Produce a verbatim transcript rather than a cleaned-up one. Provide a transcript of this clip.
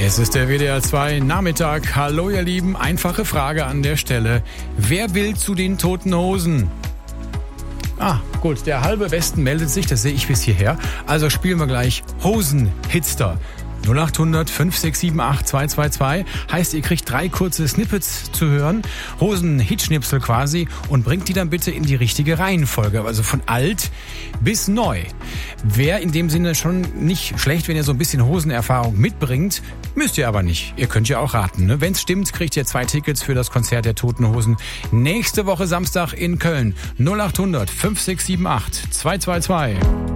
Es ist der W D R zwei Nachmittag. Hallo ihr Lieben, einfache Frage an der Stelle. Wer will zu den Toten Hosen? Ah, gut, der halbe Westen meldet sich, das sehe ich bis hierher. Also spielen wir gleich Hosen-Hitster. null acht hundert fünf sechs sieben acht zwei zwei zwei heißt, ihr kriegt drei kurze Snippets zu hören, Hosen-Hitschnipsel quasi, und bringt die dann bitte in die richtige Reihenfolge, also von alt bis neu. Wäre in dem Sinne schon nicht schlecht, wenn ihr so ein bisschen Hosenerfahrung mitbringt, müsst ihr aber nicht. Ihr könnt ja auch raten, ne? Wenn es stimmt, kriegt ihr zwei Tickets für das Konzert der Toten Hosen nächste Woche Samstag in Köln. null acht hundert fünf sechs sieben acht zwei zwei zwei.